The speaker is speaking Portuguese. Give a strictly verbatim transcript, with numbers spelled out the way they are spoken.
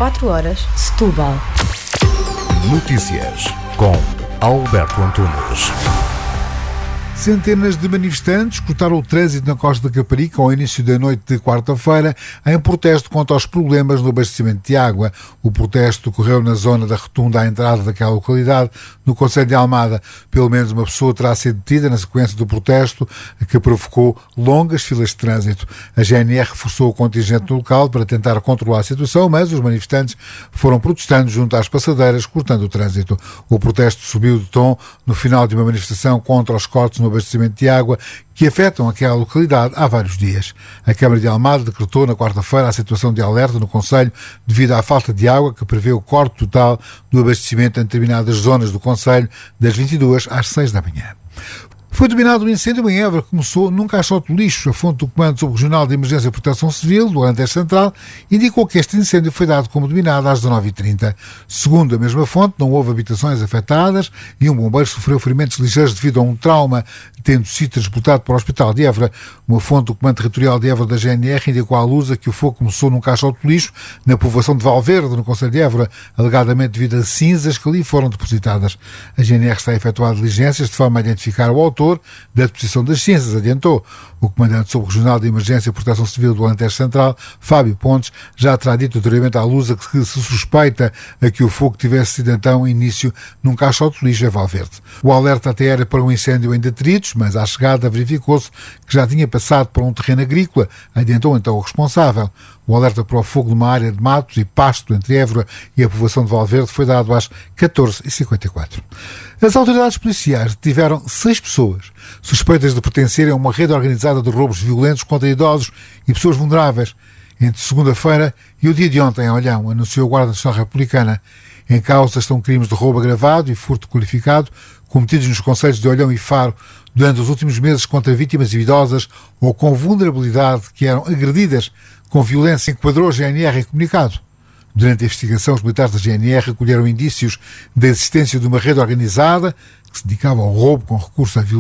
quatro horas, Setúbal. Notícias com Alberto Antunes. Centenas de manifestantes cortaram o trânsito na Costa da Caparica ao início da noite de quarta-feira em protesto contra os problemas no abastecimento de água. O protesto ocorreu na zona da rotunda à entrada daquela localidade, no concelho de Almada. Pelo menos uma pessoa terá sido detida na sequência do protesto, que provocou longas filas de trânsito. A G N R reforçou o contingente no local para tentar controlar a situação, mas os manifestantes foram protestando junto às passadeiras, cortando o trânsito. O protesto subiu de tom no final de uma manifestação contra os cortes no abastecimento de água que afetam aquela localidade há vários dias. A Câmara de Almada decretou na quarta-feira a situação de alerta no concelho devido à falta de água, que prevê o corte total do abastecimento em determinadas zonas do concelho das vinte e duas às seis da manhã. Foi dominado um incêndio em Évora que começou num caixote de lixo. A fonte do Comando Subregional de Emergência e Proteção Civil, do Alentejo Central, indicou que este incêndio foi dado como dominado às dezanove e trinta. Segundo a mesma fonte, não houve habitações afetadas e um bombeiro sofreu ferimentos ligeiros devido a um trauma, tendo sido transportado para o Hospital de Évora. Uma fonte do Comando Territorial de Évora da G N R indicou à Lusa que o fogo começou num caixote de lixo na povoação de Valverde, no concelho de Évora, alegadamente devido a cinzas que ali foram depositadas. A G N R está a efetuar diligências de forma a identificar o autor da deposição das cinzas, adiantou. O comandante subregional de Emergência e Proteção Civil do Alentejo Central, Fábio Pontes, já terá dito anteriormente à Lusa que se suspeita a que o fogo tivesse sido então início num caixote de lixo em Valverde. O alerta até era para um incêndio em detritos, mas à chegada verificou-se que já tinha passado para um terreno agrícola, adiantou então o responsável. O alerta para o fogo numa área de matos e pasto entre Évora e a povoação de Valverde foi dado às catorze e cinquenta e quatro. As autoridades policiais detiveram seis pessoas suspeitas de pertencerem a uma rede organizada de roubos violentos contra idosos e pessoas vulneráveis entre segunda-feira e o dia de ontem em Olhão, anunciou a Guarda Nacional Republicana. Em causa estão crimes de roubo agravado e furto qualificado cometidos nos concelhos de Olhão e Faro durante os últimos meses contra vítimas idosas ou com vulnerabilidade que eram agredidas com violência, enquadrou a G N R em comunicado. Durante a investigação, os militares da G N R recolheram indícios da existência de uma rede organizada que se dedicava ao roubo com recurso à violência